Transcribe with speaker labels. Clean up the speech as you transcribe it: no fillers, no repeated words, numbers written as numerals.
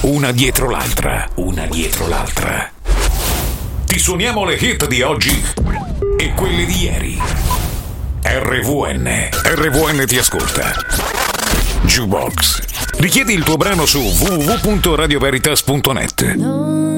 Speaker 1: una dietro l'altra, una dietro l'altra. Ti suoniamo le hit di oggi e quelle di ieri. RVN ti ascolta. Jukebox. Richiedi il tuo brano su www.radioveritas.net.